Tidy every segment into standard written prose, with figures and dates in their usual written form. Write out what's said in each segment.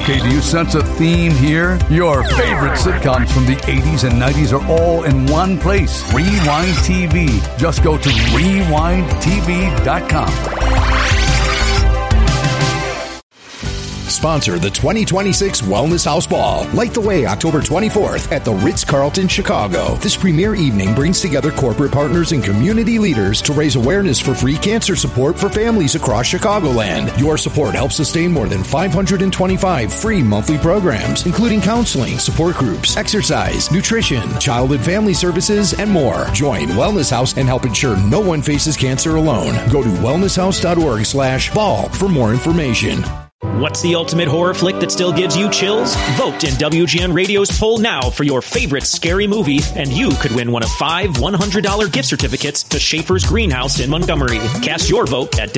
Okay, do you sense a theme here? Your favorite sitcoms from the 80s and 90s are all in one place. Rewind TV. Just go to rewindtv.com. Sponsor the 2026 Wellness House Ball. Light the way October 24th at the Ritz-Carlton, Chicago. This premier evening brings together corporate partners and community leaders to raise awareness for free cancer support for families across Chicagoland. Your support helps sustain more than 525 free monthly programs, including counseling, support groups, exercise, nutrition, child and family services, and more. Join Wellness House and help ensure no one faces cancer alone. Go to wellnesshouse.org/ball for more information. What's the ultimate horror flick that still gives you chills? Vote in WGN Radio's poll now for your favorite scary movie, and you could win one of 5 $100 gift certificates to Schaefer's Greenhouse in Montgomery. Cast your vote at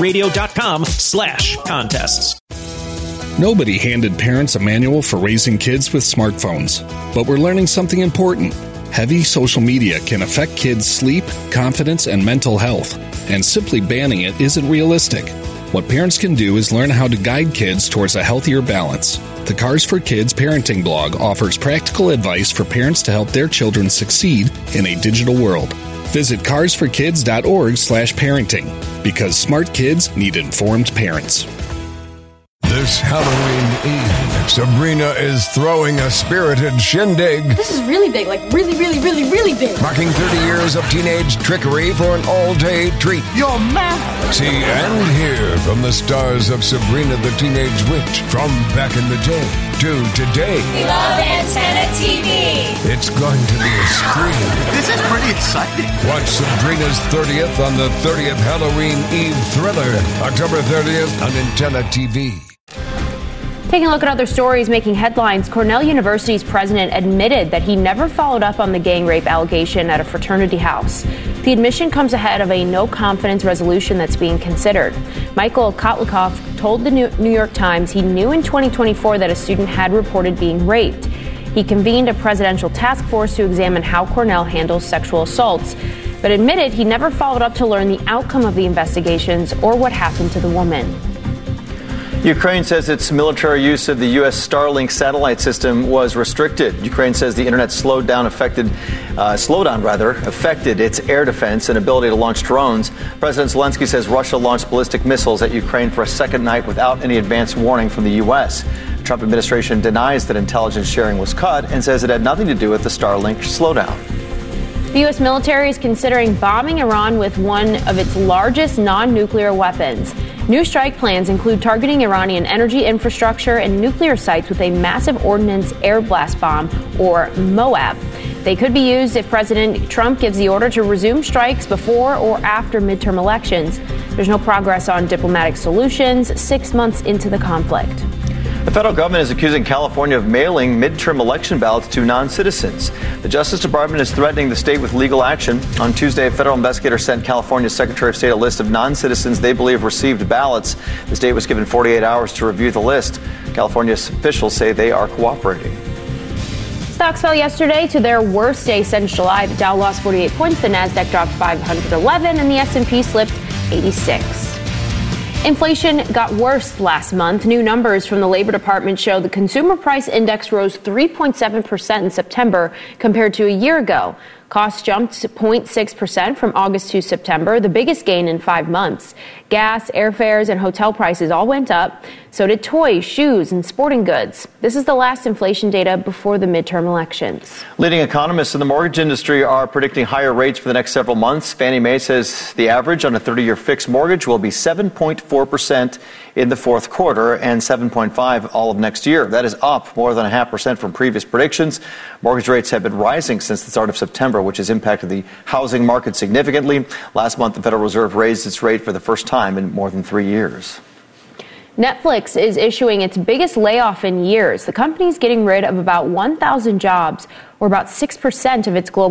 WGNradio.com/contests. Nobody handed parents a manual for raising kids with smartphones, but we're learning something important. Heavy social media can affect kids' sleep, confidence, and mental health, and simply banning it isn't realistic. What parents can do is learn how to guide kids towards a healthier balance. The Cars for Kids parenting blog offers practical advice for parents to help their children succeed in a digital world. Visit carsforkids.org/parenting, because smart kids need informed parents. This Halloween Eve, Sabrina is throwing a spirited shindig. This is really big, like really, really, really, really big. Marking 30 years of teenage trickery for an all-day treat. You're mad. See and hear from the stars of Sabrina the Teenage Witch from back in the day to today. We love Antenna TV. It's going to be a scream. This is pretty exciting. Watch Sabrina's 30th on the 30th Halloween Eve thriller, October 30th on Antenna TV. Taking a look at other stories making headlines, Cornell University's president admitted that he never followed up on the gang rape allegation at a fraternity house. The admission comes ahead of a no-confidence resolution that's being considered. Michael Kotlikoff told the New York Times he knew in 2024 that a student had reported being raped. He convened a presidential task force to examine how Cornell handles sexual assaults, but admitted he never followed up to learn the outcome of the investigations or what happened to the woman. Ukraine says its military use of the U.S. Starlink satellite system was restricted. Ukraine says the internet slowdown affected its air defense and ability to launch drones. President Zelensky says Russia launched ballistic missiles at Ukraine for a second night without any advance warning from the U.S. The Trump administration denies that intelligence sharing was cut and says it had nothing to do with the Starlink slowdown. The U.S. military is considering bombing Iran with one of its largest non-nuclear weapons. New strike plans include targeting Iranian energy infrastructure and nuclear sites with a massive ordnance air blast bomb, or MOAB. They could be used if President Trump gives the order to resume strikes before or after midterm elections. There's no progress on diplomatic solutions 6 months into the conflict. The federal government is accusing California of mailing midterm election ballots to non-citizens. The Justice Department is threatening the state with legal action. On Tuesday, a federal investigator sent California's Secretary of State a list of non-citizens they believe received ballots. The state was given 48 hours to review the list. California officials say they are cooperating. Stocks fell yesterday to their worst day since July. The Dow lost 48 points, the Nasdaq dropped 511, and the S&P slipped 86. Inflation got worse last month. New numbers from the Labor Department show the Consumer Price Index rose 3.7% in September compared to a year ago. Costs jumped 0.6% from August to September, the biggest gain in 5 months. Gas, airfares, and hotel prices all went up. So did toys, shoes, and sporting goods. This is the last inflation data before the midterm elections. Leading economists in the mortgage industry are predicting higher rates for the next several months. Fannie Mae says the average on a 30-year fixed mortgage will be 7.4% in the fourth quarter and 7.5% all of next year. That is up more than 0.5% from previous predictions. Mortgage rates have been rising since the start of September, which has impacted the housing market significantly. Last month, the Federal Reserve raised its rate for the first time in more than 3 years. Netflix is issuing its biggest layoff in years. The company is getting rid of about 1,000 jobs, or about 6% of its global